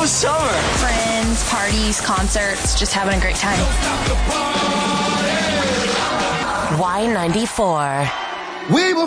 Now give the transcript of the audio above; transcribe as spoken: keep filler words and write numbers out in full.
the summer. Friends, parties, concerts, just having a great time. Y ninety-four. We will